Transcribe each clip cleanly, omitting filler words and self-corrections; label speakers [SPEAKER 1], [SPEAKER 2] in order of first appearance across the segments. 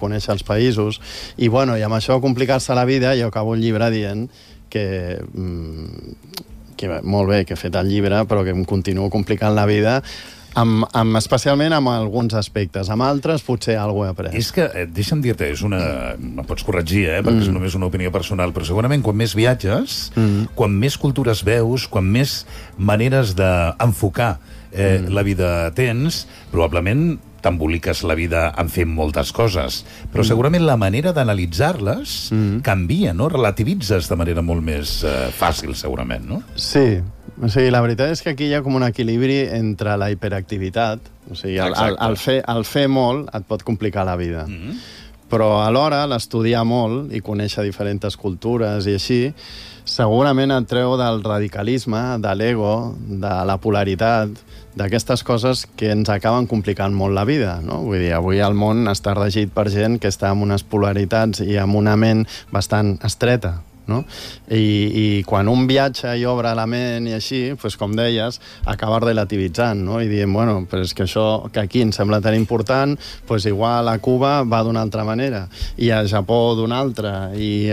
[SPEAKER 1] conèixer els països, i amb això complicar-se la vida, jo acabo el llibre dient que molt bé, que he fet el llibre, però que em continuo complicant la vida, especialment amb alguns aspectes. Amb altres, potser alguna he après.
[SPEAKER 2] És que, deixa'm dir-te, em pots corregir, perquè és només una opinió personal, però segurament quan més viatges, quan més cultures veus, quan més maneres d'enfocar la vida tens, probablement t'emboliques la vida en fent moltes coses, però segurament la manera d'analitzar-les canvia, no? Relativitzes de manera molt més fàcil, segurament, no?
[SPEAKER 1] Sí. O sigui, la veritat és que aquí hi ha com un equilibri entre la hiperactivitat, o sigui, el fer molt et pot complicar la vida, però alhora l'estudiar molt i conèixer diferents cultures i així, segurament et treu del radicalisme, de l'ego, de la polaritat, d'aquestes coses que ens acaben complicant molt la vida, no? Vull dir, avui el món està regit per gent que està amb unes polaritats i amb una ment bastant estreta, no? I quan un viatja i obre la ment i així, doncs, com deies, acaba relativitzant, no? I dient, bueno, però és que això que aquí ens sembla tan important, doncs igual a Cuba va d'una altra manera, i a Japó d'una altra, i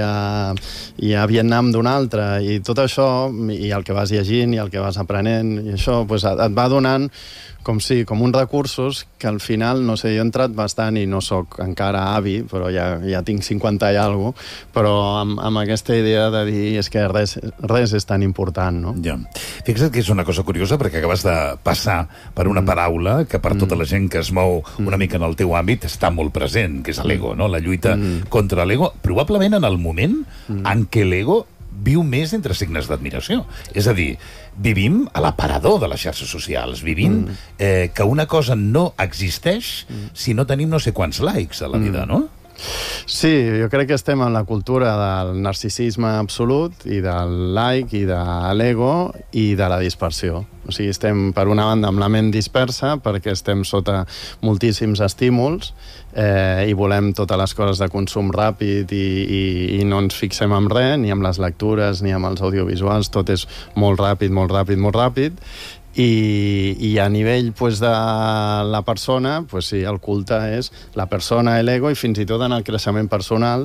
[SPEAKER 1] a Vietnam d'una altra, i tot això, i el que vas llegint, i el que vas aprenent, i això doncs et va donant com uns recursos que al final, no sé, jo he entrat bastant i no sóc encara avi, però ja tinc 50 i alguna cosa, però amb aquesta idea de dir és que res és tan important, no?
[SPEAKER 2] Ja. Fixa't que és una cosa curiosa perquè acabes de passar per una paraula que per tota la gent que es mou una mica en el teu àmbit està molt present, que és l'ego, no? La lluita contra l'ego, probablement en el moment en què l'ego viu més entre signes d'admiració. És a dir, vivim a l'aparador de les xarxes socials, vivim que una cosa no existeix si no tenim no sé quants likes a la vida, no?
[SPEAKER 1] Sí, jo crec que estem en la cultura del narcisisme absolut i del like i de l'ego i de la dispersió. O sigui, estem, per una banda, amb la ment dispersa perquè estem sota moltíssims estímuls i volem totes les coses de consum ràpid i no ens fixem en res, ni amb les lectures ni amb els audiovisuals, tot és molt ràpid, molt ràpid, molt ràpid. I a nivell de la persona, sí, el culte és la persona i l'ego, i fins i tot en el creixement personal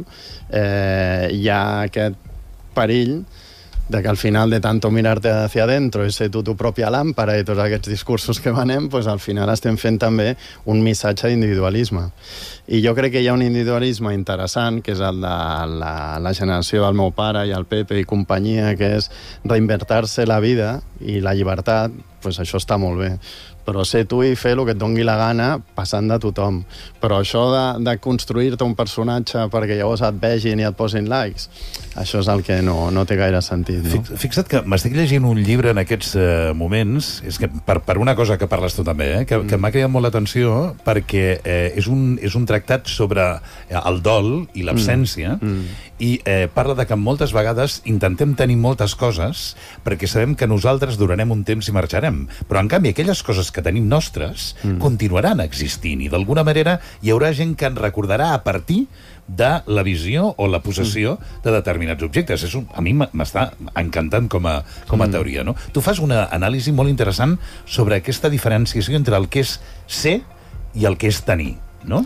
[SPEAKER 1] hi ha aquest perill de que al final de tanto mirarte hacia adentro i ser tu pròpia làmpara i tots aquests discursos que venem, al final estem fent també un missatge d'individualisme. I jo crec que hi ha un individualisme interessant, que és el de la generació del meu pare i el Pepe i companyia, que és reinventar-se la vida i la llibertat, això està molt bé. Però ser tu i fer el que et doni la gana passant de tothom. Però això de construir-te un personatge perquè llavors et vegin i et posin likes, això és el que no té gaire sentit, no?
[SPEAKER 2] Fixa't que m'estic llegint un llibre en aquests moments, és que per una cosa que parles tu també, que m'ha cridat molt l'atenció, perquè és un tractat sobre el dol i l'absència, i parla de que moltes vegades intentem tenir moltes coses perquè sabem que nosaltres durarem un temps i marxarem, però en canvi aquelles coses que tenim nostres continuaran existint, i d'alguna manera hi haurà gent que ens recordarà a partir de la visió o la possessió de determinats objectes. A mi m'està encantant com a teoria, no? Tu fas una anàlisi molt interessant sobre aquesta diferenciació entre el que és ser i el que és tenir, no?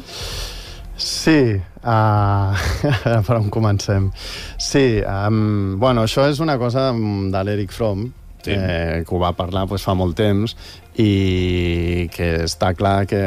[SPEAKER 1] Sí, per on comencem? Sí, això és una cosa de l'Eric Fromm, que ho va parlar fa molt temps, i que està clar que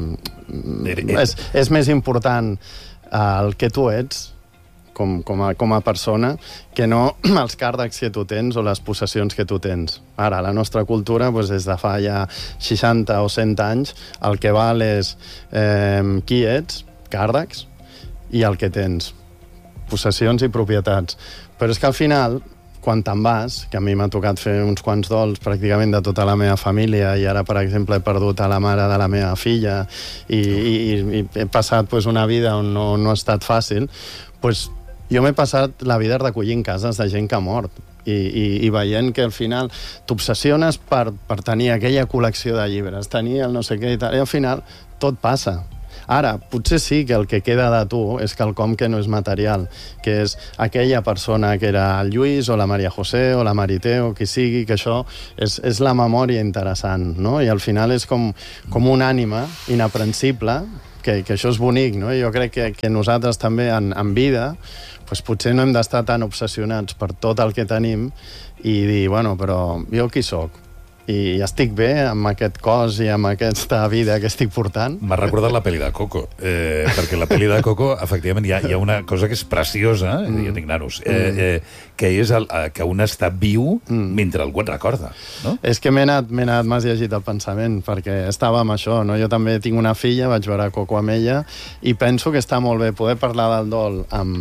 [SPEAKER 1] és més important el que tu ets com a persona que no els càrrecs que tu tens o les possessions que tu tens. Ara, la nostra cultura, des de fa ja 60 o 100 anys, el que val és qui ets, càrrecs, i el que tens, possessions i propietats. Però és que al final, quan te'n vas, que a mi m'ha tocat fer uns quants dols pràcticament de tota la meva família, i ara, per exemple, he perdut a la mare de la meva filla i he passat una vida on no ha estat fàcil, jo m'he passat la vida recollint cases de gent que ha mort i veient que al final t'obsessiones per tenir aquella col·lecció de llibres, tenir el no sé què i tal, i al final tot passa. Ara, potser sí que el que queda de tu és quelcom que no és material, que és aquella persona que era el Lluís o la Maria José o la Marité o qui sigui, que això és la memòria interessant, no? I al final és com una ànima inaprensible que això és bonic, no? Jo crec que nosaltres també en vida pues potser no hem d'estar tan obsessionats per tot el que tenim i dir, bueno, però jo qui sóc? I estic bé amb aquest cos i amb aquesta vida que estic portant.
[SPEAKER 2] M'ha recordat la pel·li de Coco, perquè la pel·li de Coco, efectivament, hi ha una cosa que és preciosa, jo tinc nanos, que és que un està viu mentre algú et recorda, no?
[SPEAKER 1] És que m'has llegit el pensament, perquè estava amb això, no? Jo també tinc una filla, vaig veure Coco amb ella, i penso que està molt bé poder parlar del dol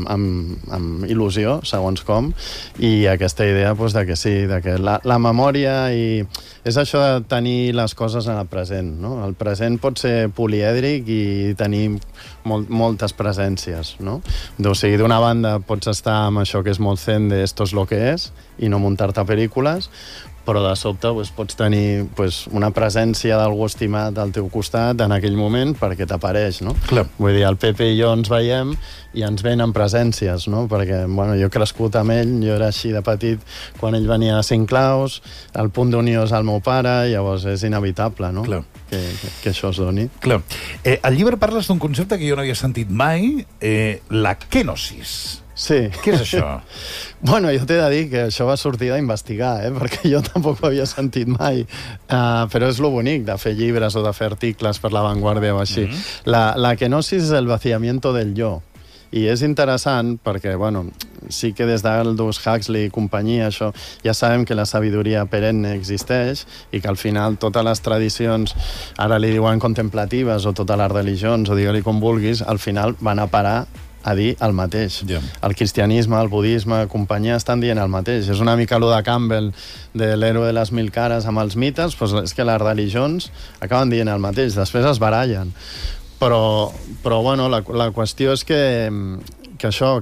[SPEAKER 1] amb il·lusió, segons com, i aquesta idea pues, de que sí, de que la memòria i és això de tenir les coses en el present, no? El present pot ser polièdric i tenir moltes presències, no? O sigui, d'una banda pots estar amb això que és molt zen de esto es lo que es i no muntar-te pel·lícules, però de sobte pues, pots tenir pues, una presència d'algú estimat al teu costat en aquell moment perquè t'apareix, no?
[SPEAKER 2] Clar.
[SPEAKER 1] Vull dir, el Pepe i jo ens veiem i ens venen presències, no? Perquè, bueno, jo he crescut amb ell, jo era així de petit quan ell venia a Cinclaus, el punt d'unió és el meu pare, llavors és inevitable, no?
[SPEAKER 2] Clar.
[SPEAKER 1] Que això es doni.
[SPEAKER 2] Clar. Al llibre parles d'un concepte que jo no havia sentit mai, la kenosis.
[SPEAKER 1] Sí.
[SPEAKER 2] Què és això?
[SPEAKER 1] Bueno, jo t'he de dir que això va sortir d'investigar, perquè jo tampoc ho havia sentit mai. Però és lo bonic de fer llibres o de fer articles per La Vanguardia o així. La kenosis és el vaciamiento del yo. I és interessant perquè, bueno, sí que des d'Aldous Huxley i companyia, això, ja sabem que la sabidoria perenne existeix i que al final totes les tradicions, ara li diuen contemplatives o totes les religions, o digue-li com vulguis, al final van a parar a dir el mateix.
[SPEAKER 2] Yeah.
[SPEAKER 1] El cristianisme, el budisme, companyia, estan dient el mateix. És una mica allò de Campbell, de l'héroe de les 1000 cares amb els mites, doncs és que les religions acaben dient el mateix, després es barallen. Però bueno, la qüestió és que això,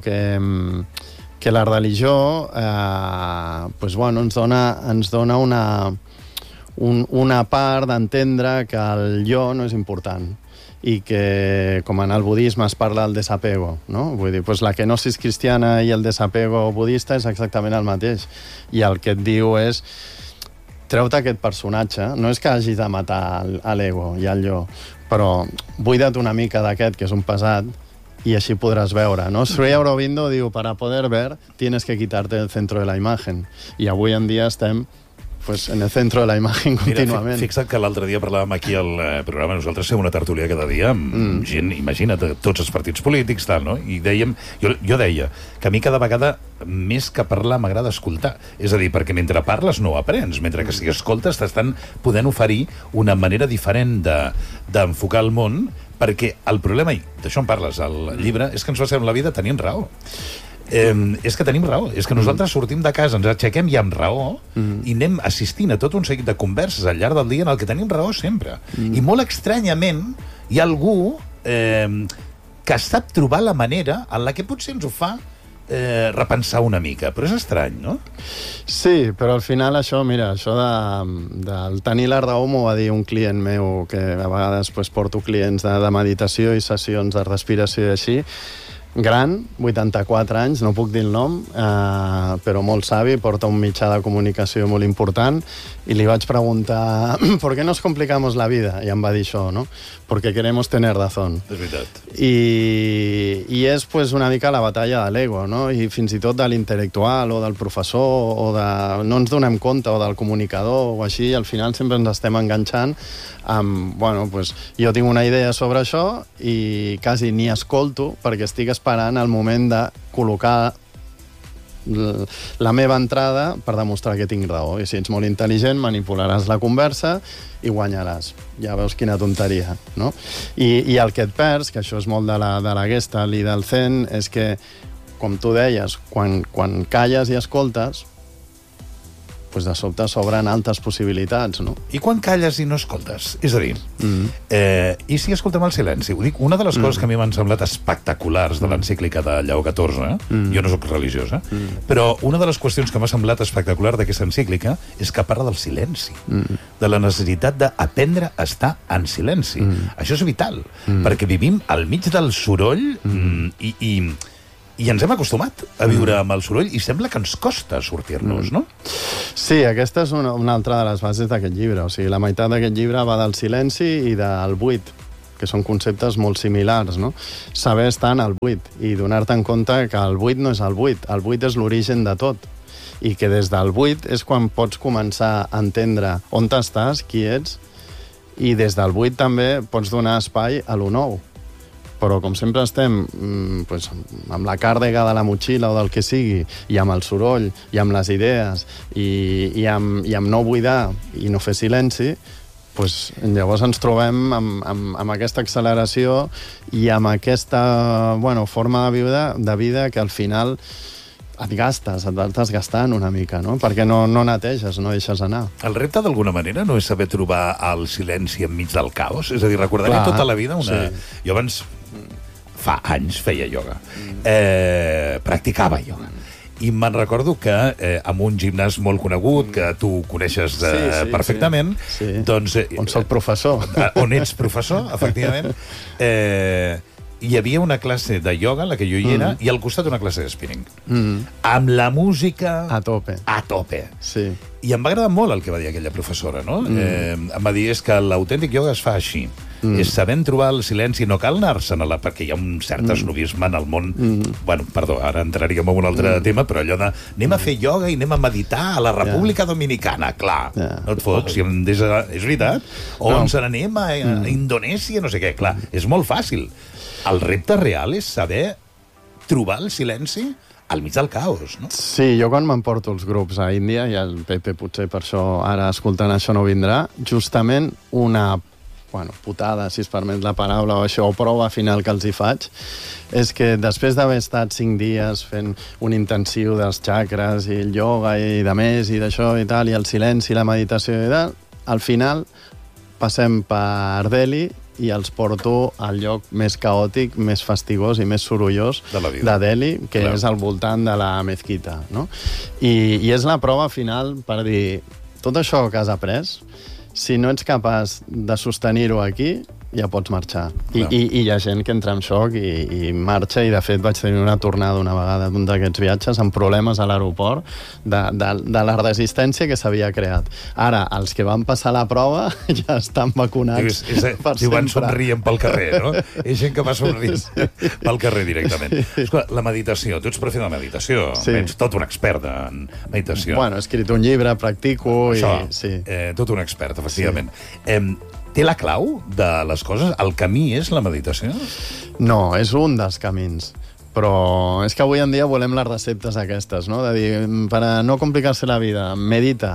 [SPEAKER 1] que la religió doncs, bueno, ens dona una part d'entendre que el jo no és important i que, com en el budisme es parla del desapego, no? Vull dir, doncs la kenosis cristiana i el desapego budista és exactament el mateix. I el que et diu és treu-te aquest personatge. No és que hagis de matar l'ego i el jo, però buida't una mica d'aquest, que és un pesat, i així podràs veure, no? Sri Aurobindo diu, para poder ver, tienes que quitarte el centro de la imagen. I avui en dia estem pues, en el centro de la imagen contínuament.
[SPEAKER 2] Mira, fixa't que l'altre dia parlàvem aquí al programa, nosaltres fem una tertúlia cada dia amb gent, imagina't, tots els partits polítics, tal, no? I dèiem, jo deia que a mi cada vegada més que parlar m'agrada escoltar. És a dir, perquè mentre parles no aprens, mentre que si escoltes t'estan podent oferir una manera diferent d'enfocar el món, perquè el problema, i d'això en parles al llibre, és que ens passem la vida tenint raó. És que tenim raó, és que nosaltres sortim de casa, ens aixequem ja amb raó i anem assistint a tot un seguit de converses al llarg del dia en el que tenim raó sempre. I molt estranyament hi ha algú que sap trobar la manera en la que potser ens ho fa repensar una mica, però és estrany, no?
[SPEAKER 1] Sí, però al final això, mira, això del tenir la raó m'ho va dir un client meu, que a vegades pues, porto clients de meditació i sessions de respiració i així, gran, 84 anys, no puc dir el nom, però molt savi, porta un mitjà de comunicació molt important, i li vaig preguntar ¿por qué nos complicamos la vida? I em va dir això, no? Porque queremos tener razón.
[SPEAKER 2] És veritat.
[SPEAKER 1] I és pues, una mica la batalla de l'ego, no? I fins i tot de l'intel·lectual o del professor o no ens donem compte, o del comunicador o així, i al final sempre ens estem enganxant amb, bueno, pues, jo tinc una idea sobre això i quasi ni escolto perquè estic esperant el moment de col·locar la meva entrada per demostrar que tinc raó. I si ets molt intel·ligent, manipularàs la conversa i guanyaràs. Ja veus quina tonteria, no? I el que et perds, que això és molt de la Gestalt i del Zen, és que, com tu deies, quan calles i escoltes, pues de sobte s'obren altres possibilitats, no?
[SPEAKER 2] I quan calles i no escoltes? És a dir, i si escoltem el silenci? Ho dic, una de les coses que a mi m'han semblat espectaculars de l'encíclica de Lleó XIV, jo no soc religiosa, però una de les qüestions que m'ha semblat espectacular d'aquesta encíclica és que parla del silenci, de la necessitat d'aprendre a estar en silenci. Això és vital, perquè vivim al mig del soroll i ens hem acostumat a viure amb el soroll i sembla que ens costa sortir-nos, no?
[SPEAKER 1] Sí, aquesta és una altra de les bases d'aquest llibre. O sigui, la meitat d'aquest llibre va del silenci i del buit. que són conceptes molt similars, no? Saber estar en el buit i donar-te en compte que el buit no és el buit és l'origen de tot, i que des del buit és quan pots començar a entendre on estàs, qui ets, i des del buit també pots donar espai a lo nou. Però com sempre estem pues, amb la càrrega de la motxilla o del que sigui, i amb el soroll, i amb les idees, i amb no buidar i no fer silenci, pues, llavors ens trobem amb aquesta acceleració i amb aquesta forma de vida que al final et gastes, et vas desgastant una mica, no? Perquè no neteges, no deixes anar.
[SPEAKER 2] El repte, d'alguna manera, no és saber trobar el silenci enmig del caos? És a dir, recordaré tota la vida una... Sí. Jo abans, fa anys, feia ioga. Practicava ioga. I me'n recordo que amb un gimnàs molt conegut, que tu coneixes perfectament, doncs...
[SPEAKER 1] On soc professor.
[SPEAKER 2] On ets professor, efectivament. Hi havia una classe de ioga, en la que jo hi era, i al costat una classe de spinning. Amb la música...
[SPEAKER 1] A tope.
[SPEAKER 2] A tope.
[SPEAKER 1] Sí.
[SPEAKER 2] I em va agradar molt el que va dir aquella professora, no? Em va dir, és que l'autèntic ioga es fa així. És sabent trobar el silenci, no cal anar-se'n perquè hi ha un cert esnovisme en el món. Bueno, perdó, ara entraríem en un altre tema, però allò de anem a fer ioga i anem a meditar a la República Dominicana, clar, no et fots, és veritat. O ens n'anem a Indonèsia, no sé què, clar, és molt fàcil. El repte real és saber trobar el silenci al mig del caos, no?
[SPEAKER 1] Sí, jo quan m'emporto els grups a Índia, i el Pepe potser per això ara escoltant això no vindrà, justament una putada, si es permet la paraula, o prova final que els hi faig, és que després d'haver estat 5 dies fent un intensiu dels xacres i el ioga i de més i d'això i tal, i el silenci i la meditació i tal, al final passem per Delhi i els porto al lloc més caòtic, més fastigós i més sorollós de Delhi, que és al voltant de la mezquita, no? I és la prova final per dir, tot això que has après, si no ets capaç de sostenir-ho aquí, ja pots marxar. I hi ha gent que entra en xoc i marxa, i de fet vaig tenir una tornada una vegada d'un d'aquests viatges amb problemes a l'aeroport de la resistència que s'havia creat. Ara, els que van passar la prova ja estan vacunats per sempre.
[SPEAKER 2] Van somrient pel carrer, no? És gent que va somrient pel carrer directament. Escolta, la meditació, tu ets profe de meditació, ets tot un expert en meditació.
[SPEAKER 1] Bueno, he escrit un llibre, practico i...
[SPEAKER 2] Tot un expert, efectivament. Té la clau de les coses? El camí és la meditació?
[SPEAKER 1] No, és un dels camins. Però és que avui en dia volem les receptes aquestes, no? De dir, per a no complicar-se la vida, medita.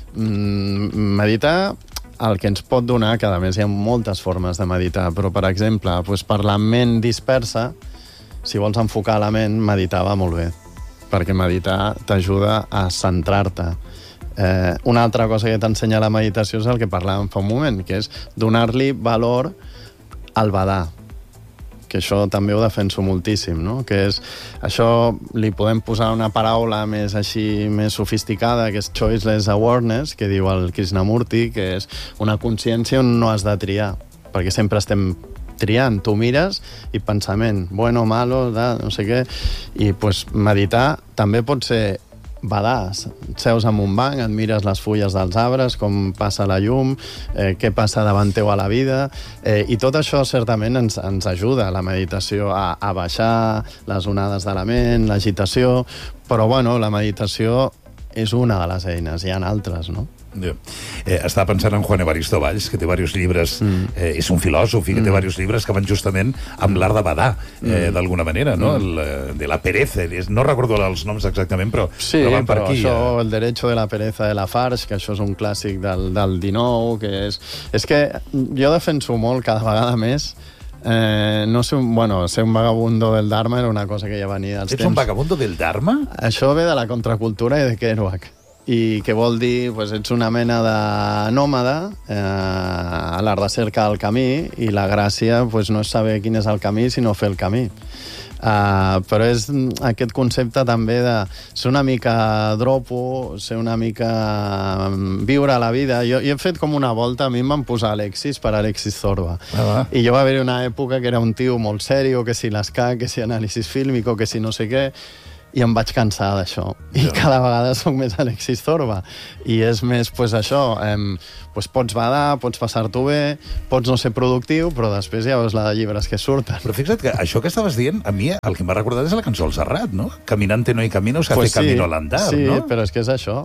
[SPEAKER 1] Meditar el que ens pot donar, que a més hi ha moltes formes de meditar, però, per exemple, per la ment dispersa, si vols enfocar la ment, meditar va molt bé, perquè meditar t'ajuda a centrar-te. Una altra cosa que t'ensenya la meditació és el que parlàvem fa un moment, que és donar-li valor al badar, que això també ho defenso moltíssim, no? Que és, això li podem posar una paraula més així, més sofisticada, que és choiceless awareness, que diu el Krishnamurti, que és una consciència on no has de triar, perquè sempre estem triant, tu mires i pensament, bueno, malo, no sé què, i meditar també pot ser badar, seus en un banc, et mires les fulles dels arbres, com passa la llum, què passa davant teu a la vida, i tot això certament ens ajuda, la meditació, a baixar les onades de la ment, l'agitació, però la meditació és una de les eines, hi ha altres, no?
[SPEAKER 2] Estava pensant en Juan Evaristo Valls, que té diversos llibres, és un filòsof i que té diversos llibres que van justament amb l'art de badar, d'alguna manera, no? De la pereza, no recordo els noms exactament, però van per aquí.
[SPEAKER 1] Sí, però això, el derecho de la pereza de Lafarge, que això és un clàssic del 19, que és que jo defenso molt cada vegada més no ser un vagabundo del Dharma era una cosa que ja venia dels temps.
[SPEAKER 2] Ets un vagabundo del Dharma?
[SPEAKER 1] Això ve de la contracultura i de Kerouac. I què vol dir? Ets una mena de nòmada a l'art de cercar el camí, i la gràcia no és saber quin és el camí, sinó fer el camí. Però és aquest concepte també de ser una mica dropo, ser una mica viure la vida. Jo he fet com una volta, a mi em van posar Alexis per Alexis Zorba, i jo va haver una època que era un tio molt sèrio, que si l'escac, que si anàlisis fílmico, que si no sé què, i em vaig cansar d'això. I cada vegada sóc més Alexis Zorba. I és més, pues, això, pues, pots badar, pots passar-t'ho bé, pots no ser productiu, però després ja veus la de llibres que surten.
[SPEAKER 2] Però fixa't que això que estaves dient, a mi el que em va recordar és la cançó del Serrat, no? Caminante no hay camino, se hace camino al andar,
[SPEAKER 1] sí,
[SPEAKER 2] no?
[SPEAKER 1] Però és que és això.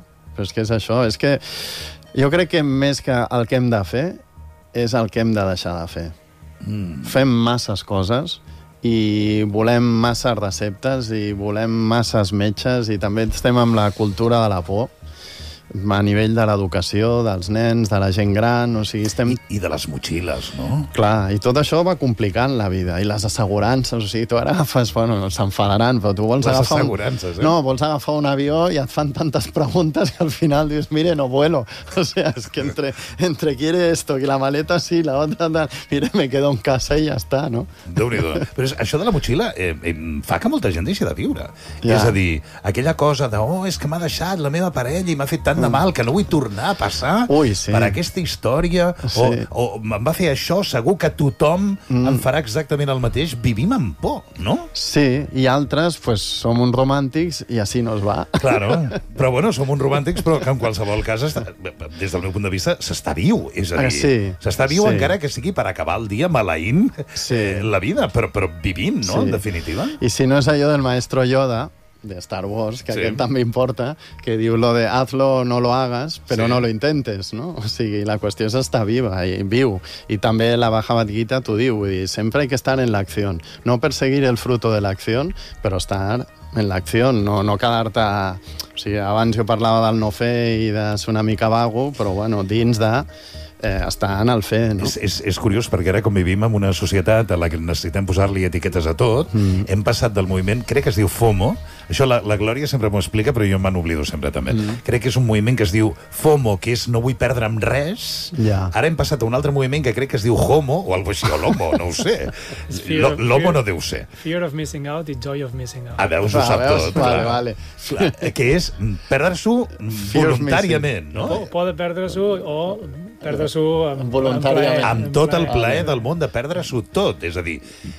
[SPEAKER 1] És que jo crec que més que el que hem de fer és el que hem de deixar de fer. Fem masses coses i volem masses receptes i volem masses metges i també estem amb la cultura de la por a nivell de l'educació, dels nens, de la gent gran, o sigui, estem...
[SPEAKER 2] I de les motxilles, no?
[SPEAKER 1] Clar, i tot això va complicant la vida, i les assegurances, o sigui, tu ara agafes, bueno, s'enfadaran, però tu vols agafar...
[SPEAKER 2] Les assegurances,
[SPEAKER 1] No, vols agafar un avió i et fan tantes preguntes que al final dius, mire, no vuelo. O sea, es que entre quiere esto, que la maleta sí, la otra tal, mire, me quedo en casa i ja està, no?
[SPEAKER 2] Déu-n'hi-do. Però això de la motxilla fa que molta gent deixi de viure.
[SPEAKER 1] Ja.
[SPEAKER 2] És a dir, aquella cosa de, és que m'ha deixat la meva parella i m'ha fet tant de mal que no vull tornar a passar per aquesta història, o em va fer això, segur que tothom em farà exactament el mateix. Vivim amb por, no?
[SPEAKER 1] Sí, i altres, pues, som uns romàntics i així no es va.
[SPEAKER 2] Claro, però bueno, som uns romàntics, però que en qualsevol cas, des del meu punt de vista, s'està viu. És a dir, s'està viu encara que sigui per acabar el dia maleint la vida, però vivim, no?, en definitiva.
[SPEAKER 1] I si no és allò del maestro Yoda, de Star Wars, que aquest també importa, que diu lo de hazlo o no lo hagas, però no lo intentes, no? O sigui, la qüestió és estar viva i viu. I també la Bhagavad Gita t'ho diu, vull dir, sempre hay que estar en la acción. No perseguir el fruto de la acción, però estar en la acción, no quedar-te... O sigui, abans jo parlava del no fer i de ser una mica vago, però bueno, dins de... està en el fer, no?
[SPEAKER 2] És curiós, perquè ara, com vivim en una societat a la que necessitem posar-li etiquetes a tot, hem passat del moviment, crec que es diu FOMO, això la Glòria sempre m'ho explica, però jo me n'oblido sempre també. Crec que és un moviment que es diu FOMO, que és no vull perdre'm res. Ara hem passat a un altre moviment que crec que es diu HOMO, o alguna cosa així, o LOMO, no ho sé. LOMO no deu ser.
[SPEAKER 3] Fear of missing out i joy of missing out.
[SPEAKER 2] A veus, ho sap tot.
[SPEAKER 1] Vale.
[SPEAKER 2] Que és perdre-s'ho voluntàriament, no?
[SPEAKER 3] Pot perdre-s'ho o perdre-s'ho
[SPEAKER 1] voluntàriament.
[SPEAKER 2] Amb tot el plaer del món de perdre-s'ho tot. És a dir,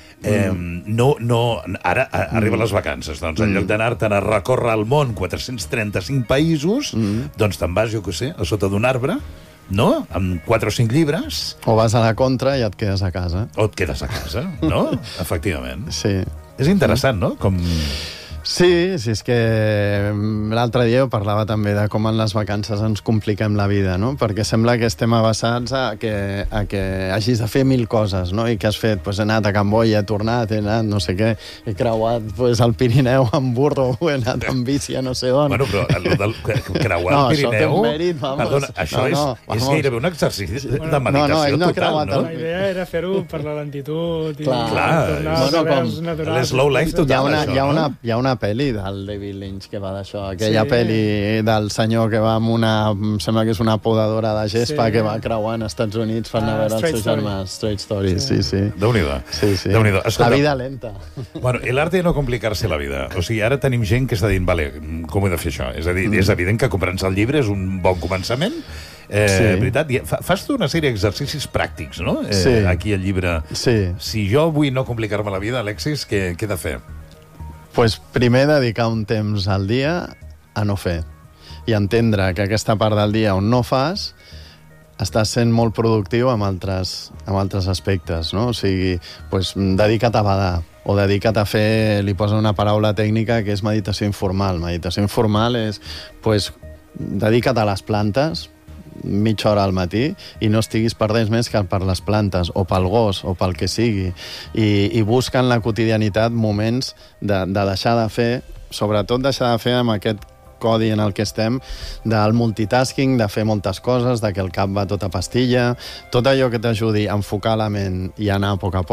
[SPEAKER 2] ara arriben les vacances, doncs en lloc d'anar-te'n a recórrer el món 435 països, doncs te'n vas, jo què sé, a sota d'un arbre, no? Amb 4 o 5 llibres.
[SPEAKER 1] O vas a la contra i et quedes a casa.
[SPEAKER 2] O et quedes a casa, no? Efectivament.
[SPEAKER 1] Sí.
[SPEAKER 2] És interessant, no? Com...
[SPEAKER 1] Sí, és que l'altre dia jo parlava també de com en les vacances ens compliquem la vida, no? Perquè sembla que estem abassats a que hagis de fer 1000 coses, no? I que has fet, he anat a Camboya, he tornat, he anat no sé què, he creuat el Pirineu amb burro, he anat amb bici a no sé on.
[SPEAKER 2] Bueno, però el del creuar el Pirineu...
[SPEAKER 1] Això té un mèrit, vamos.
[SPEAKER 2] Perdona, això és gairebé un exercici de meditació total, no?
[SPEAKER 3] La idea era fer-ho per la lentitud i
[SPEAKER 2] tornar
[SPEAKER 3] als verds naturals.
[SPEAKER 2] L'slow life total, això, no?
[SPEAKER 1] Hi ha una pel·li del David Lynch que va d'això, aquella pel·li del senyor que va amb una, sembla que és una podadora de gespa que va creuant als Estats Units per anar a veure els seus germans. Straight Story, sí.
[SPEAKER 2] Déu-n'hi-do.
[SPEAKER 1] Déu-n'hi-do. La vida lenta.
[SPEAKER 2] Bueno, l'art de no complicar-se la vida. O sigui, ara tenim gent que està dient, vale, com he de fer això? És a dir, és evident que comprar-se el llibre és un bon començament, veritat? Fas tu una sèrie d'exercicis pràctics, no? Aquí al llibre. Si jo vull no complicar-me la vida, Alexis, què he de fer?
[SPEAKER 1] Pues primer dedicar un temps al dia a no fer i entendre que aquesta part del dia on no fas estàs sent molt productiu amb altres aspectes, no? O sigui, pues, dedica't a badar o dedica't a fer, li posa una paraula tècnica que és meditació informal. Meditació informal és, pues, dedica't a les plantes mitja hora al matí i no estiguis perdent més que per les plantes o pel gos o pel que sigui i busca en la quotidianitat moments de deixar de fer, sobretot deixar de fer amb aquest codi en el que estem del multitasking, de fer moltes coses, de que el cap va tot a pastilla, tot allò que t'ajudi a enfocar la ment i anar a poc,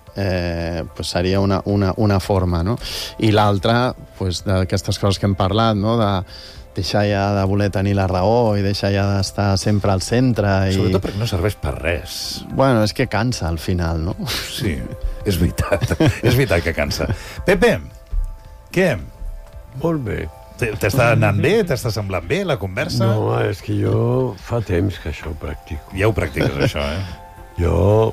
[SPEAKER 1] pues seria una forma, no? I l'altra, pues, d'aquestes coses que hem parlat, no? De deixar ja de voler tenir la raó i deixar ja d'estar sempre al centre.
[SPEAKER 2] Sobretot perquè no serveix per res.
[SPEAKER 1] Bueno, és que cansa al final, no?
[SPEAKER 2] Sí, és veritat. És veritat que cansa. Pepe, què?
[SPEAKER 4] Molt bé.
[SPEAKER 2] T'està anant bé? T'està semblant bé la conversa?
[SPEAKER 4] No, és que jo fa temps que això ho practico.
[SPEAKER 2] Ja ho practiques, això,
[SPEAKER 4] Jo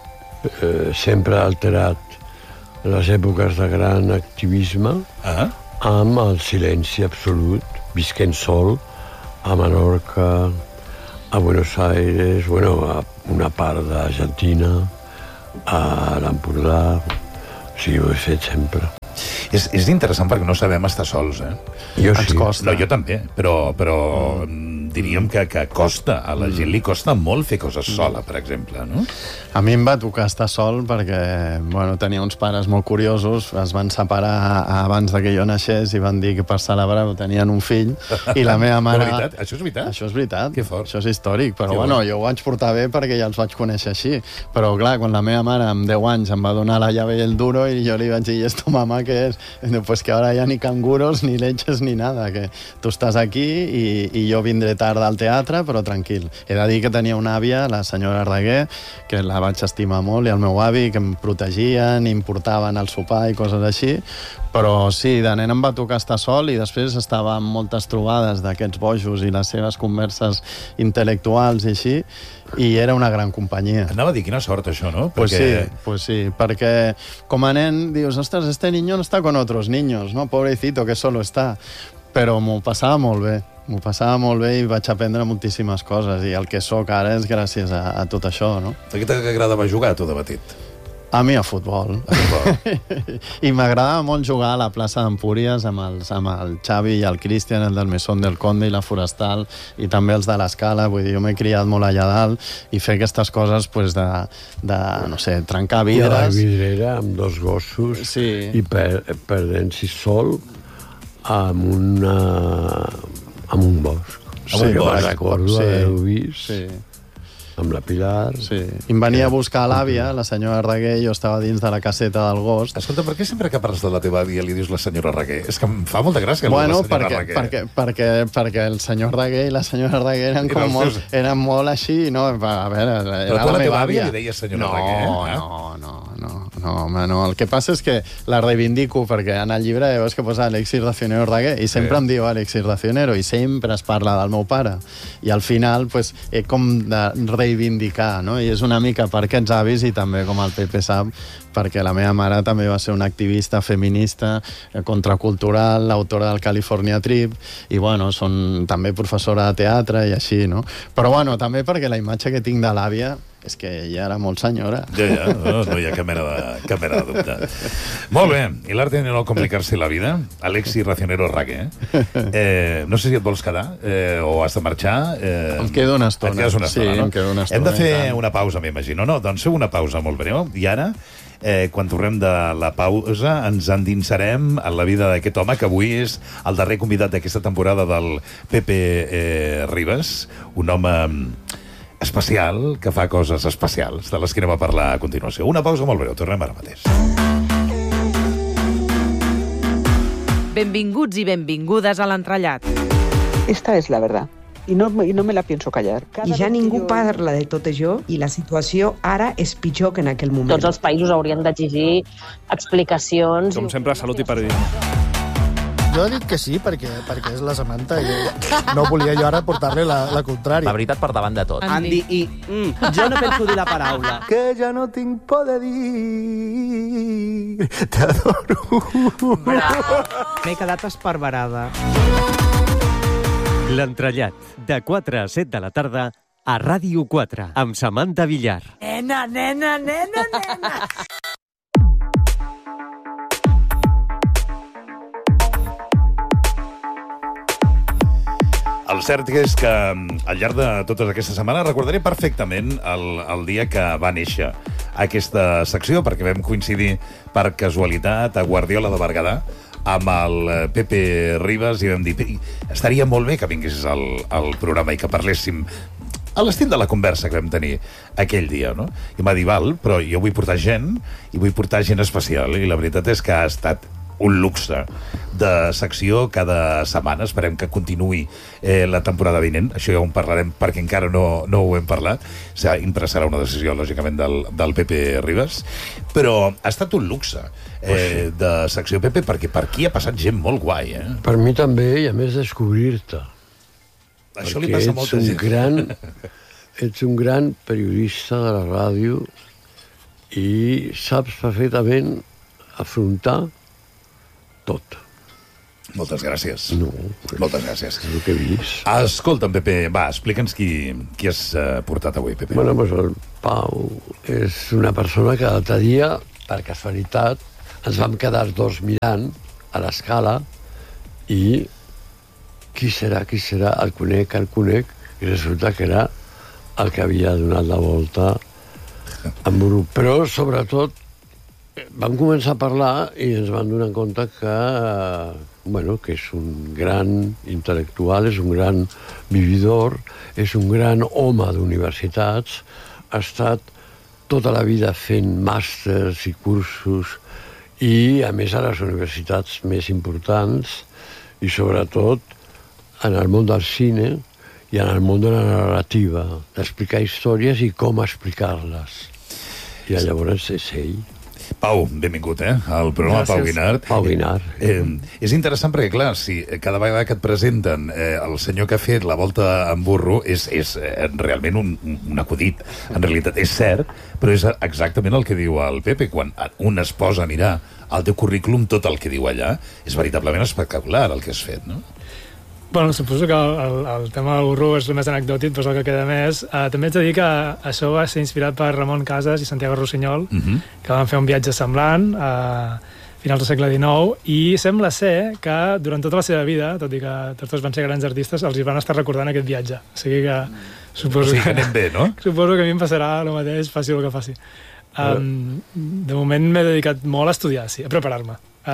[SPEAKER 4] sempre he alterat les èpoques de gran activisme amb el silenci absolut, visquent sol a Menorca, a Buenos Aires, a una part d'Argentina, a l'Empordà. O sigui, ho he fet sempre.
[SPEAKER 2] És interessant perquè no sabem estar sols, eh?
[SPEAKER 4] Jo sí.
[SPEAKER 1] Ens costa.
[SPEAKER 2] No, jo també, però diríem que costa. A la gent li costa molt fer coses sola, per exemple, no?
[SPEAKER 1] A mi em va tocar estar sol perquè, tenia uns pares molt curiosos, es van separar abans de que jo naixés i van dir que per celebrar-ho tenien un fill, i la meva mare...
[SPEAKER 2] De veritat? Això és veritat?
[SPEAKER 1] Això és veritat.
[SPEAKER 2] Que fort.
[SPEAKER 1] Això és històric, però
[SPEAKER 2] jo
[SPEAKER 1] ho vaig portar bé perquè ja els vaig conèixer així. Però clar, quan la meva mare amb 10 anys em va donar la llave i el duro i jo li vaig dir, ¿y esto, mamá, qué es? Pues que ahora ya ni canguros, ni leches, ni nada, que tu estàs aquí i jo vindré tard al teatre, però tranquil. He de dir que tenia una àvia, la senyora Ardeguer, que la vaig estimar molt, i el meu avi, que em protegien, i em portaven al sopar i coses així, però sí, de nen em va tocar estar sol i després estava en moltes trobades d'aquests bojos i les seves converses intel·lectuals i així, i era una gran companyia.
[SPEAKER 2] Anava a dir, quina sort això, no?
[SPEAKER 1] Pues sí, perquè com a nen dius, ostres, este niño no está con otros niños, no? Pobrecito, que solo está. Però m'ho passava molt bé. M'ho passava molt bé i vaig aprendre moltíssimes coses, i el que sóc ara és gràcies a tot això, no?
[SPEAKER 2] A què t'agradava jugar, tu, de petit?
[SPEAKER 1] A mi a futbol. I m'agradava molt jugar a la plaça d'Empúries amb el Xavi i el Cristian, el del Mesón del Conde i la Forestal, i també els de l'Escala. Vull dir, jo m'he criat molt allà dalt i fer aquestes coses pues, no sé, trencar vidres.
[SPEAKER 4] I a la vidrera amb 2 gossos,
[SPEAKER 1] sí.
[SPEAKER 4] I perdent-s'hi sol amb un bosc.
[SPEAKER 2] Amb un bosc.
[SPEAKER 4] Recordo haver-ho vist.
[SPEAKER 1] Sí.
[SPEAKER 4] Amb la Pilar.
[SPEAKER 1] Sí. I em venia a buscar l'àvia, la senyora Ardeguer, i jo estava dins de la caseta del gos.
[SPEAKER 2] Escolta, per què sempre que parles de la teva àvia li dius la senyora Ardeguer? És que em fa molta gràcia la senyora Ardeguer.
[SPEAKER 1] Perquè el senyor Ardeguer i la senyora Ardeguer eren molt així, no? A veure,
[SPEAKER 2] però tu a la teva àvia li deies senyora Ardeguer?
[SPEAKER 1] No. El que passa és que la reivindico perquè en el llibre veus que posa Alexis Racionero Ardeguer i sempre em diu Alexis Racionero i sempre es parla del meu pare. I al final, pues, he com de reivindicar, no? I és una mica per aquests avis i també, com el Pepe sap, perquè la meva mare també va ser una activista feminista, contracultural, l'autora del California Trip, i són també professora de teatre i així, no? Però també perquè la imatge que tinc de l'àvia és que ella era molt senyora.
[SPEAKER 2] Ja, no hi ha cap mena de dubte. Molt bé, i l'arte de no complicar-se la vida, Alexis Racionero Ardeguer. No sé si et vols quedar o has de marxar.
[SPEAKER 1] Em quedo una estona.
[SPEAKER 2] Et quedes una estona,
[SPEAKER 1] no?
[SPEAKER 2] Em quedo una estona. Hem de fer una pausa, m'imagino. No, doncs fem una pausa molt breu, i ara, quan tornem de la pausa, ens endinsarem en la vida d'aquest home, que avui és el darrer convidat d'aquesta temporada del Pepe Ribas, un home especial, que fa coses especials, de les que anem a parlar a continuació. Una pausa molt breu, tornem ara mateix.
[SPEAKER 5] Benvinguts i benvingudes a l'entrellat.
[SPEAKER 6] Esta es la verdad. I no me la pienso callar.
[SPEAKER 7] I ja ningú parla de tot això i la situació ara és pitjor que en aquell moment.
[SPEAKER 8] Tots els països haurien d'exigir explicacions.
[SPEAKER 9] Com sempre, salut i periodisme.
[SPEAKER 10] Jo he dit que sí, perquè és la Samantha i no volia jo ara portar-li la contrària.
[SPEAKER 11] La veritat per davant de tot.
[SPEAKER 12] Andy, jo no penso dir la paraula.
[SPEAKER 10] Que ja no tinc por de dir, t'adoro.
[SPEAKER 12] M'he quedat esparverada.
[SPEAKER 13] L'entrellat, de 4 a 7 de la tarda, a Ràdio 4, amb Samantha Villar.
[SPEAKER 5] Nena.
[SPEAKER 2] El cert és que al llarg de totes aquestes setmanes recordaré perfectament el dia que va néixer aquesta secció, perquè vam coincidir per casualitat a Guardiola de Berguedà amb el Pepe Ribas i vam dir, estaria molt bé que vinguessis al programa i que parléssim a l'estil de la conversa que vam tenir aquell dia, no? I m'ha dit, val, però jo vull portar gent, i vull portar gent especial, i la veritat és que ha estat un luxe de secció cada setmana. Esperem que continuï la temporada vinent. Això ja ho en parlarem perquè encara no ho hem parlat. Sempre serà una decisió, lògicament, del Pepe Ribas. Però ha estat un luxe de secció, Pepe, perquè per aquí ha passat gent molt guai.
[SPEAKER 4] Per mi també, i a més descobrir-te.
[SPEAKER 2] Això li passa a molta gent.
[SPEAKER 4] Ets un gran periodista de la ràdio i saps perfectament afrontar tot.
[SPEAKER 2] Moltes gràcies.
[SPEAKER 4] No.
[SPEAKER 2] Moltes gràcies.
[SPEAKER 4] És el que he vist.
[SPEAKER 2] Escolta'm, Pepe, va, explica'ns qui has portat avui, Pepe.
[SPEAKER 4] Bueno, doncs el Pau és una persona que l'altre dia, per casualitat, ens vam quedar dos mirant a l'escala i qui serà, el conec, i resulta que era el que havia donat la volta en Burro. Però, sobretot, vam començar a parlar i ens vam donar compte que, que és un gran intel·lectual, és un gran vividor, és un gran home d'universitats, ha estat tota la vida fent màsters i cursos i, a més, a les universitats més importants i, sobretot, en el món del cine i en el món de la narrativa, d'explicar històries i com explicar-les. I llavors és ell.
[SPEAKER 2] Pau, benvingut, al programa. Gràcies. Pau Guinart.
[SPEAKER 4] Pau Guinart.
[SPEAKER 2] És interessant perquè, clar, si cada vegada que et presenten el senyor que ha fet la volta en burro és realment un acudit. En realitat és cert, però és exactament el que diu el Pepe. Quan un es posa a mirar el teu currículum, tot el que diu allà, és veritablement espectacular el que has fet, no?
[SPEAKER 3] Bueno, suposo que el tema del burro és el més anecdòtic, però és el que queda més. També haig de dir que això va ser inspirat per Ramon Casas i Santiago Rossinyol, que van fer un viatge semblant a finals del segle XIX, i sembla ser que durant tota la seva vida, tot i que tots dos van ser grans artistes, els hi van estar recordant aquest viatge. O sigui que suposo
[SPEAKER 2] que anem bé, no?
[SPEAKER 3] Suposo que a mi em passarà el mateix, faci el que faci. De moment m'he dedicat molt a estudiar, sí, a preparar-me.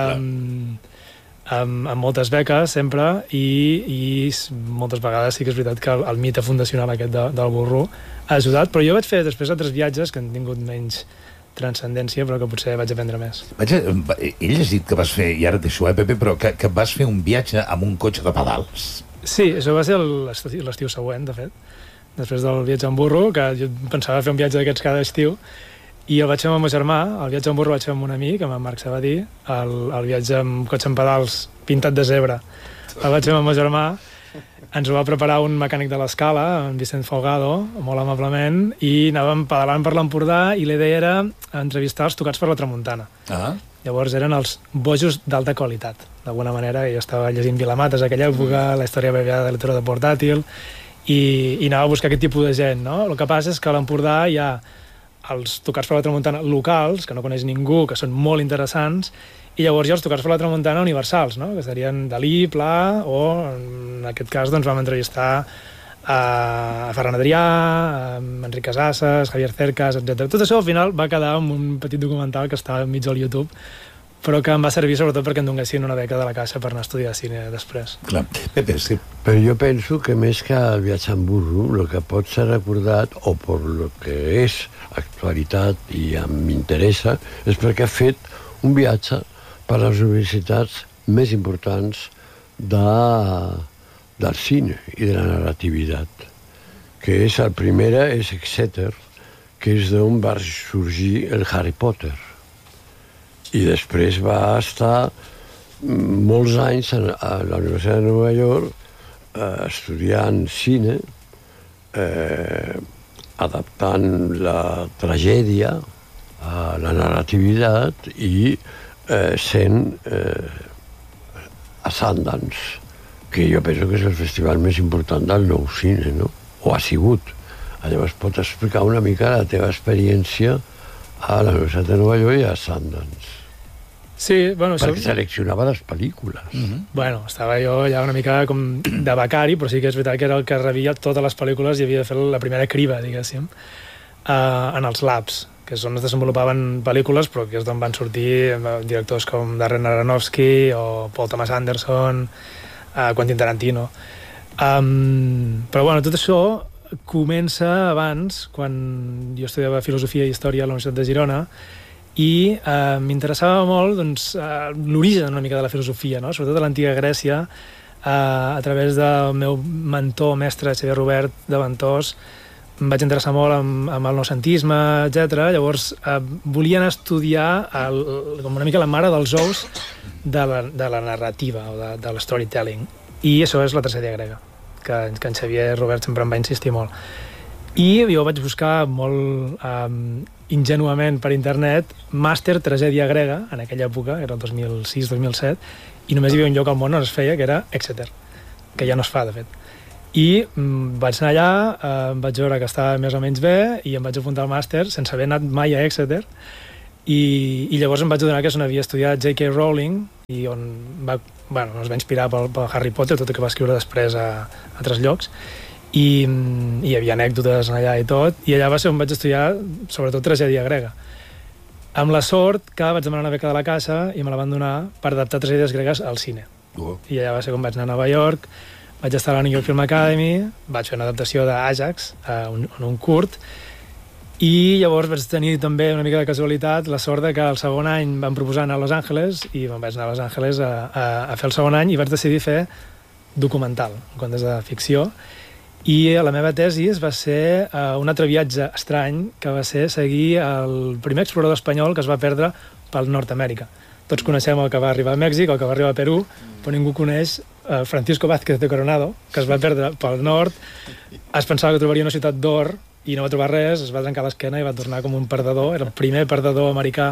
[SPEAKER 3] Amb moltes beques, sempre, i moltes vegades sí que és veritat que el mite fundacional aquest del burro ha ajudat, però jo vaig fer després altres viatges que han tingut menys transcendència, però que potser vaig aprendre més.
[SPEAKER 2] He llegit que vas fer, i ara et deixo, Pepe, però que vas fer un viatge amb un cotxe de pedals.
[SPEAKER 3] Sí, això va ser l'estiu següent, de fet. Després del viatge en burro, que jo pensava fer un viatge d'aquests cada estiu, i el vaig fer amb el meu germà, el viatge en burro vaig fer amb un amic, amb en Marc Sabadí, el viatge amb cotxe amb pedals pintat de zebra el vaig fer amb el meu germà, ens ho va preparar un mecànic de l'Escala, en Vicent Folgado, molt amablement, i anàvem pedalant per l'Empordà i la idea era entrevistar els tocats per la tramuntana. Llavors eren els bojos d'alta qualitat, d'alguna manera, jo estava llegint Vilamates a aquella època, la història abreviada de l'Electro de Portàtil, i anava a buscar aquest tipus de gent, no? El que passa és que a l'Empordà hi ha els tocats per la tramuntana locals, que no coneix ningú, que són molt interessants, i llavors hi ha els tocats per la tramuntana universals, no? Que serien Dalí, Pla, o en aquest cas doncs, vam entrevistar a Ferran Adrià, a Enric Casasses, Javier Cercas, etc. Tot això al final va quedar en un petit documental que està enmig al YouTube, però que em va servir sobretot perquè em donessin una beca de la Caixa per anar a estudiar cine després.
[SPEAKER 2] Clar. Pepe, sí.
[SPEAKER 4] Però jo penso que més que el viatge en burro, el que pot ser recordat, o per lo que és actualitat i m'interessa, és perquè ha fet un viatge per les universitats més importants del cine i de la narrativitat, que és el primera, és Exeter, que és d'on va sorgir el Harry Potter. I després va estar molts anys a la Universitat de Nova York estudiant cine, adaptant la tragèdia a la narrativitat i sent a Sundance, que jo penso que és el festival més important del nou cine, no? O ha sigut. Llavors pots explicar una mica la teva experiència a la Universitat de Nova York i a Sundance.
[SPEAKER 3] Sí, bueno,
[SPEAKER 4] perquè seleccionava les pel·lícules.
[SPEAKER 3] Bueno, estava jo allà una mica com de becari, però sí que és veritat que era el que rebia totes les pel·lícules i havia de fer la primera criba, diguéssim, en els labs, que és on es desenvolupaven pel·lícules, però que és d'on van sortir directors com Darren Aronofsky o Paul Thomas Anderson, Quentin Tarantino. Però bueno, tot això comença abans, quan jo estudiava Filosofia i Història a la Universitat de Girona, i m'interessava molt l'origen una mica de la filosofia, no? Sobretot a l'antiga Grècia, a través del meu mentor, mestre Xavier Robert de Ventós, em vaig interessar molt amb el noucentisme, etc. Llavors volia anar a estudiar com una mica la mare dels ous de la narrativa o de l'storytelling, i això és la tragèdia grega, que en Xavier Robert sempre em va insistir molt. I jo vaig buscar molt ingenuament per internet màster tragèdia grega, en aquella època, era el 2006-2007, i només hi havia un lloc al món on es feia, que era Exeter, que ja no es fa, de fet. I vaig anar allà, vaig veure que estava més o menys bé, i em vaig apuntar al màster sense haver anat mai a Exeter, i llavors em vaig adonar que n'havia estudiat J.K. Rowling, i on es va inspirar pel Harry Potter, tot i que va escriure després a altres llocs, i hi havia anècdotes allà i tot, i allà va ser on vaig estudiar sobretot tragèdia grega. Amb la sort que vaig demanar una beca de la Caixa i me la van donar per adaptar tragèdies gregues al cine. I allà va ser com vaig anar a Nova York, vaig estar a la New York Film Academy, vaig fer una adaptació d'Ajax, en un curt, i llavors vaig tenir també una mica de casualitat la sort de que el segon any van proposar anar a Los Angeles, i me'n vaig anar a Los Angeles a fer el segon any, i vaig decidir fer documental, contes de ficció. I la meva tesi va ser un altre viatge estrany, que va ser seguir el primer explorador espanyol que es va perdre pel Nord-Amèrica. Tots coneixem el que va arribar a Mèxic, el que va arribar a Perú, però ningú coneix Francisco Vázquez de Coronado, que es va perdre pel nord, es pensava que trobaria una ciutat d'or i no va trobar res, es va trencar l'esquena i va tornar com un perdedor, era el primer perdedor americà,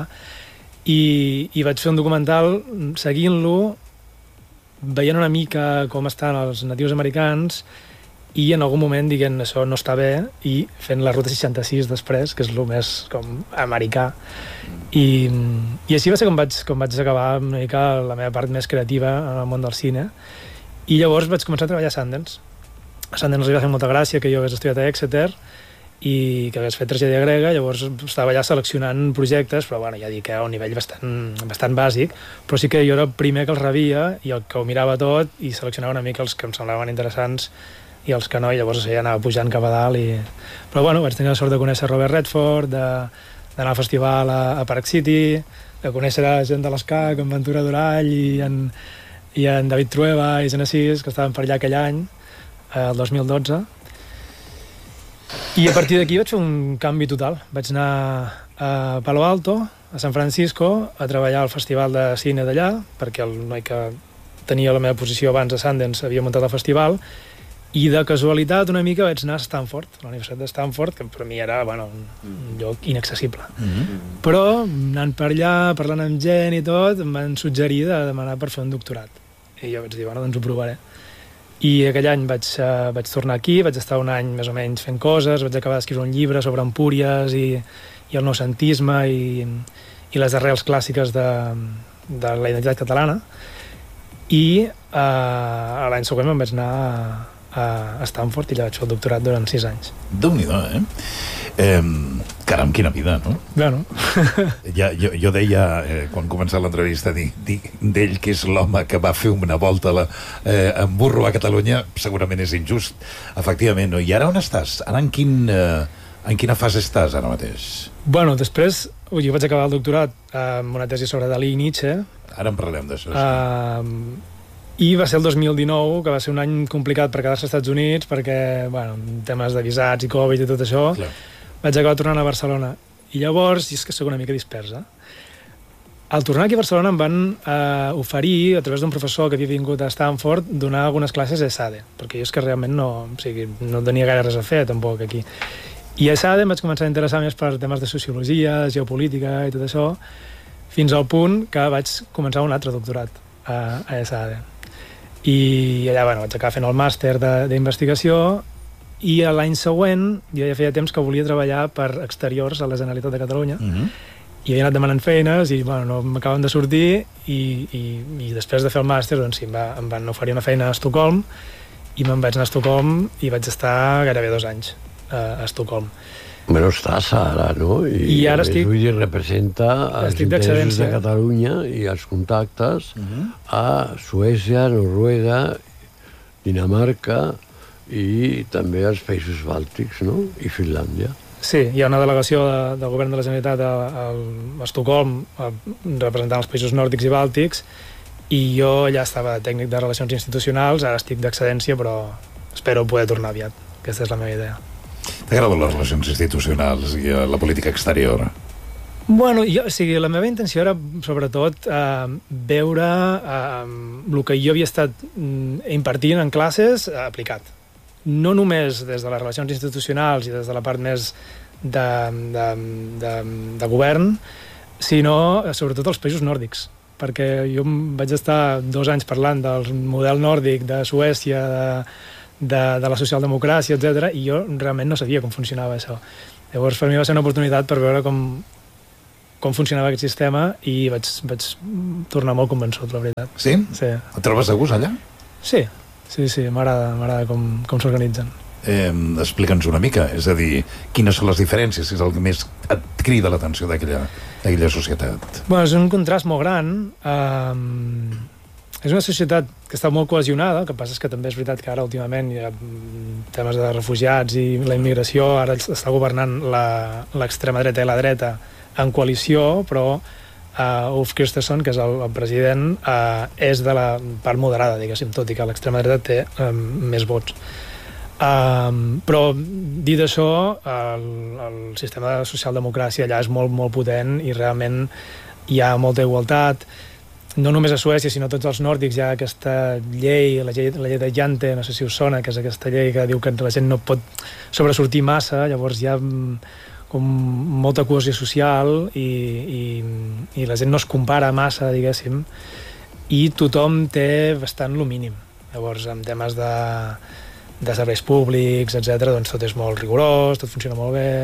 [SPEAKER 3] i vaig fer un documental seguint-lo, veient una mica com estan els natius americans, i en algun moment dient això no està bé, i fent la ruta 66 després, que és el més com americà, i així va ser com vaig acabar una mica la meva part més creativa en el món del cine, i llavors vaig començar a treballar a Sundance. A Sundance els va fer molta gràcia que jo hagués estudiat a Exeter i que hagués fet tragèdia grega, llavors estava allà seleccionant projectes, però bueno, ja dic que a un nivell bastant bàsic, però sí que jo era el primer que els rebia i el que ho mirava tot i seleccionava una mica els que em semblaven interessants i els que no, i llavors ja anava pujant cap a dalt. Però bueno, vaig tenir la sort de conèixer Robert Redford, d'anar al festival a Park City, de conèixer gent de l'ESCAC, en Ventura Durall i en David Trueba i gent així, que estaven per allà aquell any, el 2012. I a partir d'aquí vaig fer un canvi total. Vaig anar a Palo Alto, a San Francisco, a treballar al festival de cine d'allà, perquè el noi que tenia la meva posició abans a Sundance havia muntat el festival, i de casualitat una mica vaig anar a Stanford, a la Universitat de Stanford, que per mi era un lloc inaccessible. Però anant per allà, parlant amb gent i tot, em van suggerir de demanar per fer un doctorat. I jo vaig dir, doncs ho provaré. I aquell any vaig tornar aquí, vaig estar un any més o menys fent coses, vaig acabar d'escriure un llibre sobre Empúries i el noucentisme i les arrels clàssiques de la identitat catalana. I l'any següent me'n vaig anar a Stanford i allà vaig fer el doctorat durant 6 anys.
[SPEAKER 2] Déu-n'hi-do, Caram, quina vida, no?
[SPEAKER 3] Bueno.
[SPEAKER 2] Jo deia, quan començava l'entrevista, d'ell que és l'home que va fer una volta en burro a Catalunya, segurament és injust, efectivament, no? I ara on estàs? Ara en quina fase estàs ara mateix?
[SPEAKER 3] Bueno, després, jo vaig acabar el doctorat amb una tesi sobre Dalí i Nietzsche.
[SPEAKER 2] Ara en parlem d'això,
[SPEAKER 3] I va ser el 2019, que va ser un any complicat per quedar-se als Estats Units, perquè, bueno, temes de visats i Covid i tot això, vaig acabar tornant a Barcelona. I llavors, és que soc una mica dispersa, al tornar aquí a Barcelona em van oferir, a través d'un professor que havia vingut a Stanford, donar algunes classes a ESADE, perquè jo és que realment no tenia gaire res a fer, tampoc, aquí. I a ESADE em vaig començar a interessar més per temes de sociologia, geopolítica i tot això, fins al punt que vaig començar un altre doctorat a ESADE. I allà vaig acabar fent el màster d'investigació i l'any següent jo ja feia temps que volia treballar per exteriors a la Generalitat de Catalunya i havia anat demanant feines i no m'acaben de sortir i després de fer el màster em van oferir una feina a Estocolm i me'n vaig anar a Estocolm i vaig estar gairebé 2 anys a Estocolm.
[SPEAKER 4] Bueno, estàs ara, no?
[SPEAKER 3] I ara estic...
[SPEAKER 4] Vull dir, representa els interessos de Catalunya i els contactes a Suècia, Noruega, Dinamarca i també als països bàltics, no? I Finlàndia.
[SPEAKER 3] Sí, hi ha una delegació del govern de la Generalitat a Estocolm representant els països nòrdics i bàltics i jo allà estava tècnic de relacions institucionals, ara estic d'excedència, però espero poder tornar aviat. Aquesta és la meva idea.
[SPEAKER 2] T'agraden les relacions institucionals i la política exterior?
[SPEAKER 3] Bueno, la meva intenció era, sobretot, veure el que jo havia estat impartint en classes aplicat. No només des de les relacions institucionals i des de la part més de govern, sinó sobretot els països nòrdics, perquè jo vaig estar 2 anys parlant del model nòrdic de Suècia, de la socialdemocràcia, etc. i jo realment no sabia com funcionava això. Llavors, per mi va ser una oportunitat per veure com funcionava aquest sistema i vaig tornar molt convençut, la veritat.
[SPEAKER 2] Sí?
[SPEAKER 3] Sí.
[SPEAKER 2] Et trobes a gust allà?
[SPEAKER 3] Sí, m'agrada com s'organitzen.
[SPEAKER 2] Explica'ns una mica, és a dir, quines són les diferències, és el que més et crida l'atenció d'aquella societat?
[SPEAKER 3] Bueno, és un contrast molt gran. És una societat que està molt cohesionada, el que passa és que també és veritat que ara últimament hi ha temes de refugiats i la immigració, ara està governant l'extrema dreta i la dreta en coalició, però Ulf Kristersson, que és el president, és de la part moderada, diguéssim, tot i que l'extrema dreta té més vots. Però dit això, el sistema de socialdemocràcia allà és molt, molt potent i realment hi ha molta igualtat. No només a Suècia, sinó a tots els nòrdics hi ha aquesta llei, la llei de Jante, no sé si us sona, que és aquesta llei que diu que la gent no pot sobresortir massa, llavors hi ha com molta cohesió social i la gent no es compara massa, diguéssim, i tothom té bastant lo mínim. Llavors, en temes de serveis públics, etc., doncs tot és molt rigorós, tot funciona molt bé,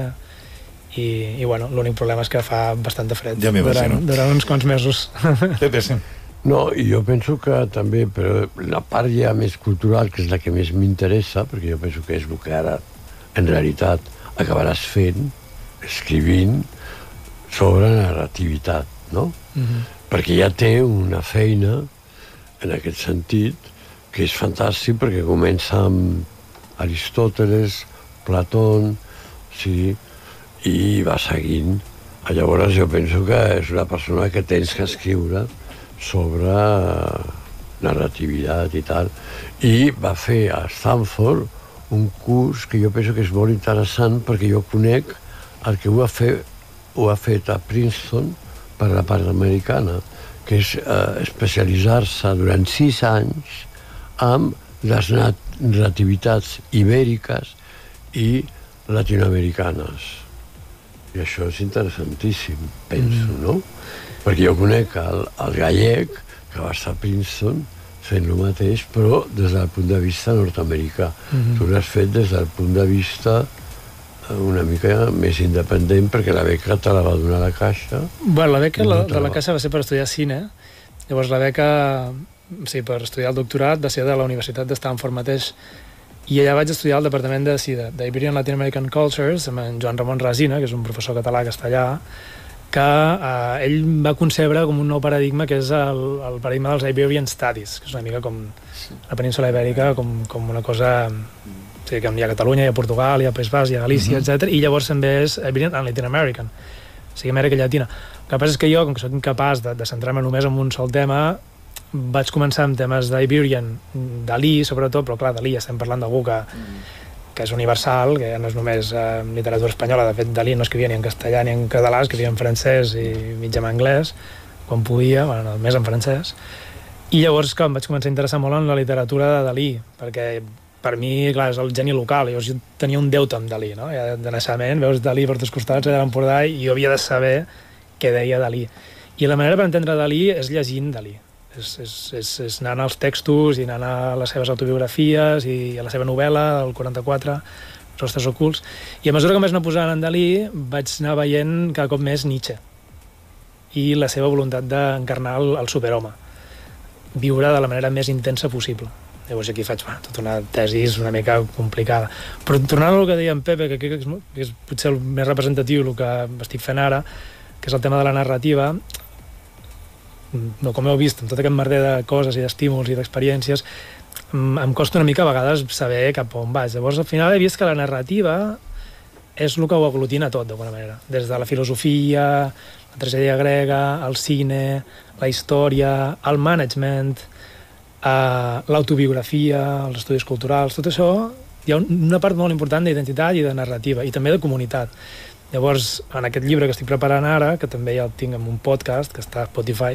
[SPEAKER 3] i bueno, l'únic problema és que fa bastant de fred durant uns quants mesos.
[SPEAKER 2] Sí.
[SPEAKER 4] No, i jo penso que també, però la part ja més cultural, que és la que més m'interessa, perquè jo penso que és el que ara, en realitat, acabaràs fent, escrivint sobre narrativitat, no? Perquè ja té una feina, en aquest sentit, que és fantàstic, perquè comença amb Aristòteles, Platón, sí, i va seguint. Llavors jo penso que és una persona que tens que escriure sobre narrativitat i tal. I va fer a Stanford un curs que jo penso que és molt interessant, perquè jo conec el que ho ha fet a Princeton per la part americana, que és especialitzar-se durant 6 anys amb les nativitats ibèriques i latinoamericanes. I això és interessantíssim, penso, no? Perquè jo conec el gallec, que va estar a Princeton fent el mateix, però des del punt de vista nord-americà. Tu l'has fet des del punt de vista una mica més independent, perquè la beca te la va donar la Caixa.
[SPEAKER 3] Bueno, la beca de la Caixa va ser per estudiar cine, llavors la beca per estudiar el doctorat va ser de la Universitat de Stanford mateix, i allà vaig estudiar el departament d'Iberian Latin American Cultures amb en Joan Ramon Resina, que és un professor català que està allà, que ell va concebre com un nou paradigma, que és el paradigma dels Iberian Studies, que és una mica com la península ibèrica, com una cosa que hi ha Catalunya, hi ha Portugal, hi ha País Basc, hi ha Galícia, etc. I llavors també és Iberian and Latin American, o sigui, Amèrica Llatina. El que passa és que jo, com que soc incapaç de centrar-me només en un sol tema, vaig començar amb temes d'Iberian, Dalí, sobretot, però clar, Dalí estem parlant d'algú que és universal, que no és només literatura espanyola. De fet, Dalí no escrivia ni en castellà ni en català, escrivia en francès i mig en anglès, quan podia, bueno, més en francès. I llavors, clar, em vaig començar a interessar molt en la literatura de Dalí, perquè per mi, clar, és el geni local. Llavors jo tenia un deute amb Dalí, no? Ja de naixement, veus Dalí per tots costats, allà a l'Empordà, i jo havia de saber què deia Dalí. I la manera per entendre Dalí és llegint Dalí. És anant als textos i anant a les seves autobiografies i a la seva novel·la, el 44, Els rostres ocults. I a mesura que em vaig anar posant en Dalí, vaig anar veient cada cop més Nietzsche i la seva voluntat d'encarnar el superhome, viure de la manera més intensa possible. Llavors aquí faig tota una tesis una mica complicada. Però tornant al que deia en Pepe, que crec que és potser el més representatiu el que estic fent ara, que és el tema de la narrativa, no, com heu vist, amb tot aquest merder de coses i d'estímuls i d'experiències, em costa una mica a vegades saber cap on vaig. Llavors, al final he vist que la narrativa és el que ho aglutina tot, d'alguna manera. Des de la filosofia, la tragèdia grega, el cine, la història, el management, l'autobiografia, els estudis culturals, tot això, hi ha una part molt important d'identitat i de narrativa, i també de comunitat. Llavors, en aquest llibre que estic preparant ara, que també ja el tinc en un podcast, que està a Spotify,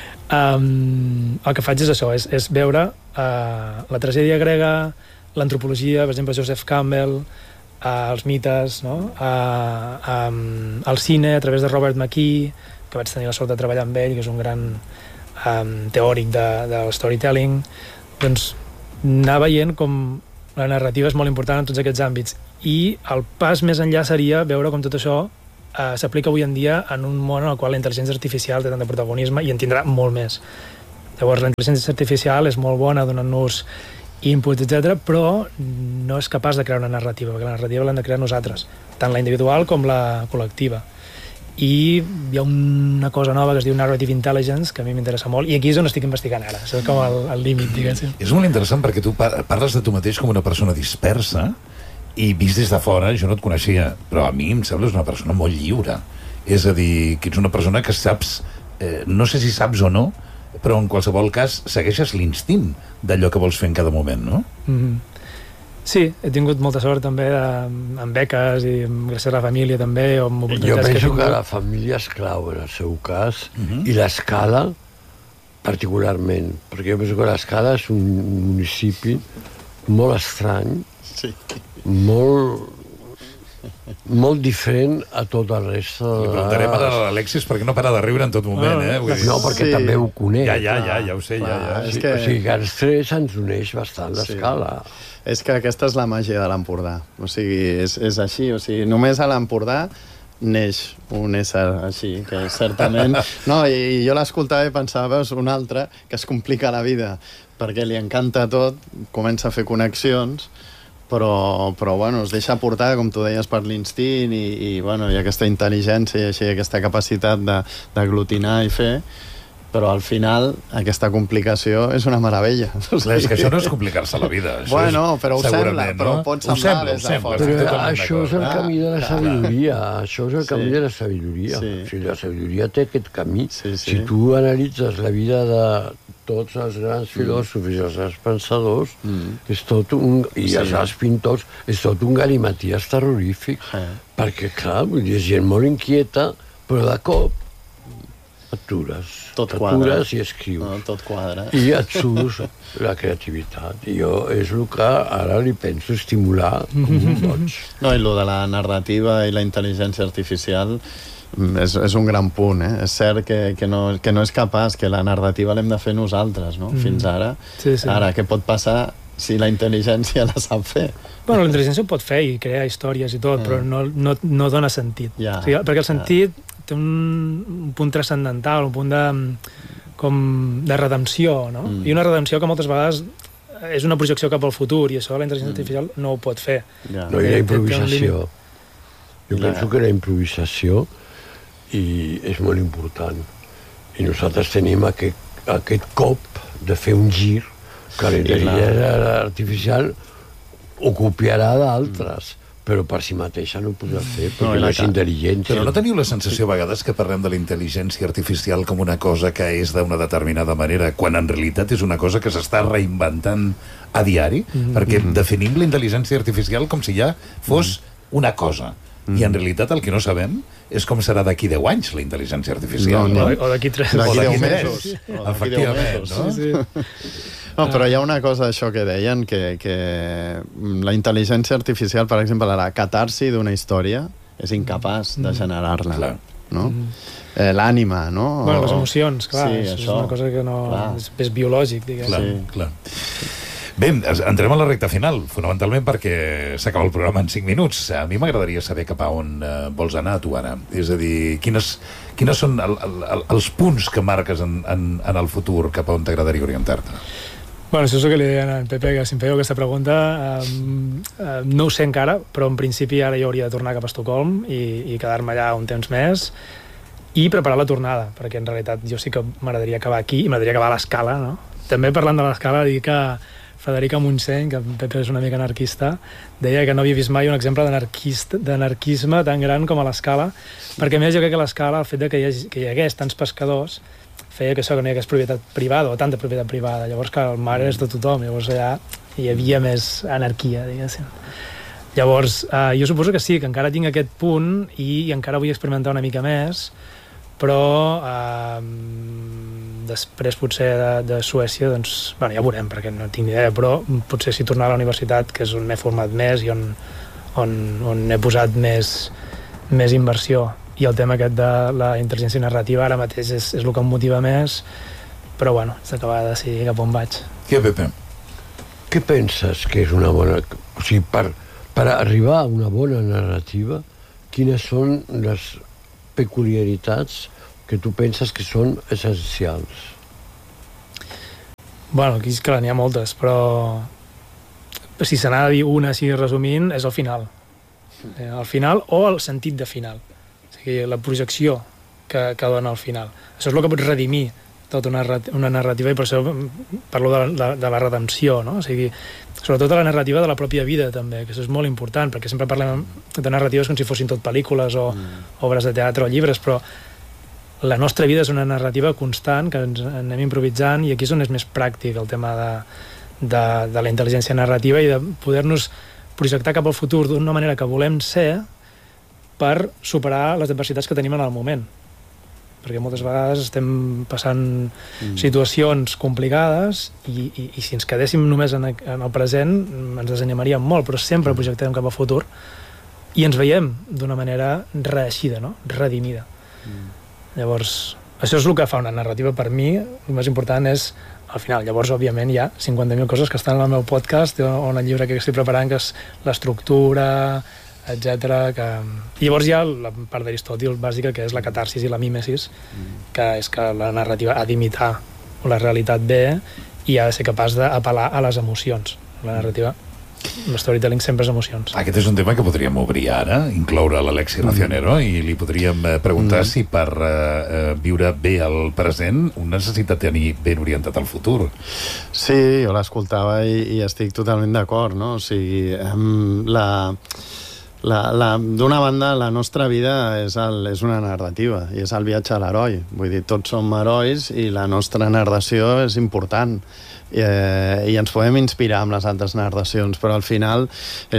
[SPEAKER 3] el que faig és això, és veure la tragèdia grega, l'antropologia, per exemple, Joseph Campbell, als mites, no? Al cine, a través de Robert McKee, que vaig tenir la sort de treballar amb ell, que és un gran teòric del storytelling. Doncs anar veient com la narrativa és molt important en tots aquests àmbits. I el pas més enllà seria veure com tot això s'aplica avui en dia en un món en el qual la intel·ligència artificial té tant de protagonisme i en tindrà molt més. Llavors, la intel·ligència artificial és molt bona donant-nos inputs, etc, però no és capaç de crear una narrativa, perquè la narrativa l'hem de crear nosaltres, tant la individual com la col·lectiva. I hi ha una cosa nova que es diu Narrative Intelligence, que a mi m'interessa molt, i aquí és on estic investigant ara. Això és com el límit, diguéssim.
[SPEAKER 2] És molt interessant perquè tu parles de tu mateix com una persona dispersa, i vist des de fora, jo no et coneixia, però a mi em sembla una persona molt lliure. És a dir, que ets una persona que saps, no sé si saps o no, però en qualsevol cas segueixes l'instint d'allò que vols fer en cada moment, no?
[SPEAKER 3] Sí, he tingut molta sort també amb beques i gràcies a la família també.
[SPEAKER 4] Jo penso que la família és clau en el seu cas i l'escala particularment, perquè jo penso que l'Escala és un municipi molt estrany, molt diferent a tot el resta de...
[SPEAKER 2] Li preguntarem a l'Alexis perquè no para de riure en tot moment,
[SPEAKER 4] No, perquè també ho conec.
[SPEAKER 2] Ja ho sé, ja.
[SPEAKER 4] O sigui que els tres ens uneix bastant l'Escala.
[SPEAKER 1] És que aquesta és la màgia de l'Empordà. O sigui, és així. O sigui, només a l'Empordà neix un ésser així, que certament... No, i jo l'escoltava i pensava, veus, un altre que es complica la vida perquè li encanta tot, comença a fer connexions, però bueno, es deixa portar, com tu deies, per l'instint i bueno, hi ha aquesta intel·ligència i així, aquesta capacitat d'aglutinar i fer, però al final aquesta complicació és una meravella.
[SPEAKER 2] És que això no és complicar-se la vida.
[SPEAKER 1] Bueno, però ho sembla, però pot semblar des de fora.
[SPEAKER 4] Però això és el camí de la sabidoria. Això és el camí de la sabidoria. O sigui, la sabidoria té aquest camí. Si tu analitzes la vida de tots els grans filòsofs i els grans pensadors, és tot un... i els grans pintors, és tot un galimaties terrorífic. Perquè, clar, és gent molt inquieta, però de cop t'atures i escrius.
[SPEAKER 1] Tot quadra.
[SPEAKER 4] I et surts la creativitat. I jo és el que ara li penso estimular com un boig.
[SPEAKER 1] No, i el de la narrativa i la intel·ligència artificial és un gran punt, eh? És cert que no és capaç, que la narrativa l'hem de fer nosaltres, no? Fins ara. Ara, què pot passar si la intel·ligència la sap fer?
[SPEAKER 3] Bueno, la intel·ligència ho pot fer i crear històries i tot, però no dona sentit. O sigui, perquè el sentit té un punt transcendental, un punt de redempció, no? I una redempció que moltes vegades és una projecció cap al futur, i això la intel·ligència artificial no ho pot fer.
[SPEAKER 4] No, i la improvisació. Jo penso que la improvisació és molt important. I nosaltres tenim aquest cop de fer un gir que la intel·ligència artificial ho copiarà d'altres, però per si mateixa no ho podrà fer, perquè no és intel·ligència.
[SPEAKER 2] Però no teniu la sensació a vegades que parlem de la intel·ligència artificial com una cosa que és d'una determinada manera, quan en realitat és una cosa que s'està reinventant a diari? Perquè definim la intel·ligència artificial com si ja fos una cosa. I en realitat el que no sabem és com serà d'aquí 10 anys la intel·ligència artificial.
[SPEAKER 3] O d'aquí 3.
[SPEAKER 1] D'aquí 10 mesos.
[SPEAKER 2] Efectivament, no?
[SPEAKER 1] No, però hi ha una cosa d'això que deien, que la intel·ligència artificial, per exemple, la catarsi d'una història és incapaç de generar-la, no? L'ànima, no?
[SPEAKER 3] Bueno, les emocions, clar, és una cosa que no... és biològic, diguem.
[SPEAKER 2] Clar. Bé, entrem a la recta final, fonamentalment perquè s'acaba el programa en 5 minuts. A mi m'agradaria saber cap a on vols anar tu ara. És a dir, quines són els punts que marques en el futur, cap a on t'agradaria orientar-te?
[SPEAKER 3] Bueno, això és el que li deien a en Pepe, que si em fèieu aquesta pregunta, no ho sé encara, però en principi ara jo hauria de tornar cap a Estocolm i quedar-me allà un temps més i preparar la tornada, perquè en realitat jo sí que m'agradaria acabar aquí i m'agradaria acabar a l'Escala, no? També parlant de l'Escala, dir que Frederica Montseny, que Pepe és una mica anarquista, deia que no havia vist mai un exemple d'anarquisme tan gran com a l'Escala, perquè a més jo crec que a l'Escala el fet de que hi hagués tants pescadors feia que això, que no hi hagués propietat privada o tanta propietat privada, llavors que el mar és de tothom, llavors allà hi havia més anarquia, diguéssim. Llavors, jo suposo que sí, que encara tinc aquest punt i encara vull experimentar una mica més, però després potser de Suècia, doncs, bueno, ja veurem, perquè no tinc ni idea, però potser si tornar a la universitat, que és on m'he format més i on on he posat més inversió. I el tema aquest de la intel·ligència narrativa ara mateix és el que em motiva més, però bueno, és acabar de decidir cap on vaig.
[SPEAKER 2] Què, Pepe?
[SPEAKER 4] Què penses que és una bona... O sigui, per arribar a una bona narrativa, quines són les peculiaritats que tu penses que són essencials?
[SPEAKER 3] Bueno, aquí és clar, n'hi ha moltes, però si se n'ha de dir una així resumint, és el final. El final o el sentit de final. O sigui, la projecció que dona al final. Això és el que pot redimir tota una narrativa, i per això parlo de la redempció, no? O sigui, sobretot la narrativa de la pròpia vida, també, que això és molt important, perquè sempre parlem de narratives com si fossin tot pel·lícules o obres de teatre o llibres, però la nostra vida és una narrativa constant que ens anem improvisant, i aquí és on és més pràctic el tema de la intel·ligència narrativa i de poder-nos projectar cap al futur d'una manera que volem ser per superar les adversitats que tenim en el moment. Perquè moltes vegades estem passant situacions complicades i si ens quedéssim només en el present ens desanimaríem molt, però sempre projectem cap al futur i ens veiem d'una manera reeixida, no? Redimida. Llavors, això és el que fa una narrativa per mi. El més important és al final. Llavors, òbviament, hi ha 50.000 coses que estan en el meu podcast o en el llibre que estic preparant, que és l'estructura, etcètera. I llavors hi ha la part d'Aristòtil bàsica, que és la catarsis i la mímesis, que és que la narrativa ha d'imitar la realitat bé i ha de ser capaç d'apel·lar a les emocions. La narrativa, el storytelling sempre és emocions.
[SPEAKER 2] Aquest és un tema que podríem obrir ara, incloure l'Alexi Racionero, i li podríem preguntar si per viure bé el present un necessita tenir ben orientat al futur.
[SPEAKER 1] Sí, jo l'escoltava i estic totalment d'acord, no? O sigui, d'una banda, la nostra vida és una narrativa i és el viatge a l'heroi. Vull dir, tots som herois i la nostra narració és important i ens podem inspirar amb les altres narracions, però al final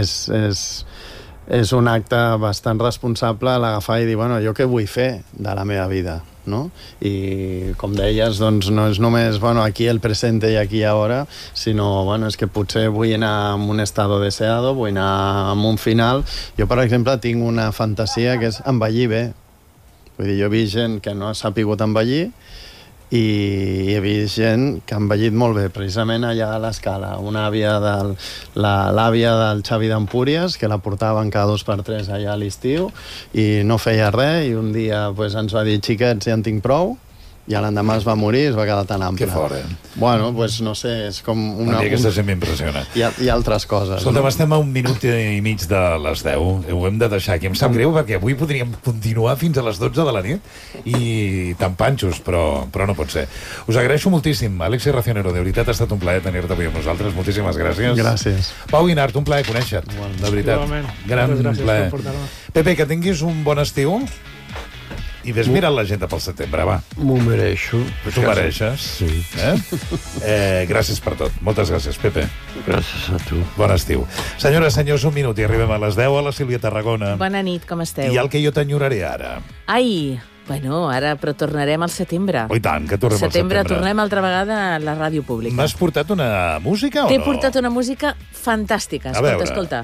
[SPEAKER 1] és un acte bastant responsable l'agafar i dir, bueno, jo què vull fer de la meva vida, no? I com deies, doncs no és només, bueno, aquí el presente i aquí ahora, sinó, bueno, és que potser vull anar amb un estado deseado, vull anar amb un final. Jo, per exemple, tinc una fantasia que és envellir bé. Vull dir, jo he vist gent que no ha sapigut envellir i he vist gent que ha envellit molt bé, precisament allà a l'Escala, l'àvia del Xavi d'Empúries, que la portaven cada 2 per 3 allà a l'estiu i no feia res, i un dia pues, ens va dir, xiquets, ja en tinc prou, i l'endemà es va morir i es va quedar tan ample.
[SPEAKER 2] Que fort,
[SPEAKER 1] Bueno, pues no sé, és com una...
[SPEAKER 2] Aquesta gent m'impressiona.
[SPEAKER 1] I altres coses.
[SPEAKER 2] Escolta, estem a 1 minut i mig de les 10. Ho hem de deixar aquí. Em sap greu perquè avui podríem continuar fins a les 12 de la nit i tan panxos, però no pot ser. Us agraeixo moltíssim. Alexi Racionero, de veritat ha estat un plaer tenir-te avui amb nosaltres. Moltíssimes gràcies.
[SPEAKER 1] Gràcies.
[SPEAKER 2] Pau Guinart, un plaer conèixer-te. De veritat. Gran plaer. Pepe, que tinguis un bon estiu. I ves mirant l'agenda pel setembre, va.
[SPEAKER 4] M'ho mereixo.
[SPEAKER 2] T'ho mereixes?
[SPEAKER 4] Sí.
[SPEAKER 2] Gràcies per tot. Moltes gràcies, Pepe.
[SPEAKER 4] Gràcies a tu.
[SPEAKER 2] Bon estiu. Senyores, senyors, 1 minut i arribem a les 10 a la Sílvia Tarragona.
[SPEAKER 5] Bona nit, com esteu?
[SPEAKER 2] I el que jo t'enyoraré ara.
[SPEAKER 5] Ai, bueno, ara però tornarem al setembre.
[SPEAKER 2] Oh, i tant, que tornem al setembre.
[SPEAKER 5] Tornem altra vegada a la ràdio pública.
[SPEAKER 2] M'has portat una música o no?
[SPEAKER 5] T'he portat una música fantàstica. Escolta.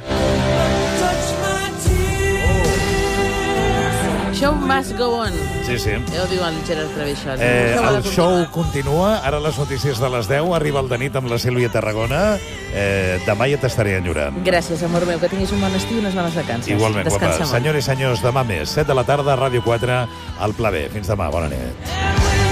[SPEAKER 5] Show must go on.
[SPEAKER 2] Sí.
[SPEAKER 5] Ja ho diu el Gerard Trevixol.
[SPEAKER 2] El show continua. Ara les notícies de les 10. Arriba el de nit amb la Sílvia Tarragona. Demà ja t'estaré enyorant.
[SPEAKER 5] Gràcies, amor meu. Que tinguis un bon estiu i unes bones vacances.
[SPEAKER 2] Igualment, guapa. Senyores i senyors, demà més. 7 de la tarda, Ràdio 4, al Pla B. Fins demà. Bona nit.